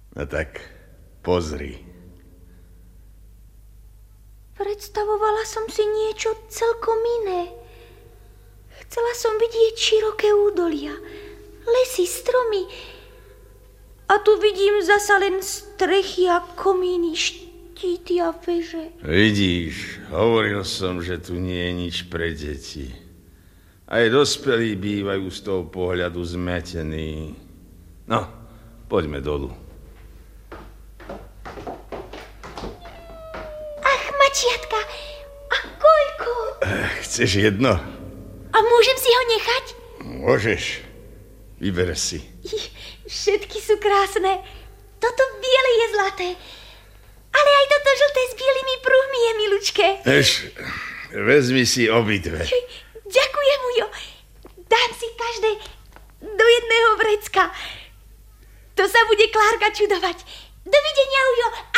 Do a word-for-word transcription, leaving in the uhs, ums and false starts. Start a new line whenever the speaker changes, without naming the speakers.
No tak pozri.
Predstavovala som si niečo celkom iné. Chcela som vidieť široké údolia, lesy, stromy. A tu vidím zasa len strechy a komíny, štíty a veže.
Vidíš, hovoril som, že tu nie je nič pre deti. Aj dospelí bývajú z toho pohľadu zmetení. No, poďme dolu.
Mačiatka, a koľko?
Chceš jedno?
A môžem si ho nechať?
Môžeš. Vyber si.
Všetky sú krásne. Toto biele je zlaté. Ale aj toto žlté s bielými pruhmi je milučké.
Eš, vezmi si obidve.
Ďakujem, Ujo. Dám si každé do jedného vrecka. To sa bude Klárka čudovať. Dovidenia, Ujo.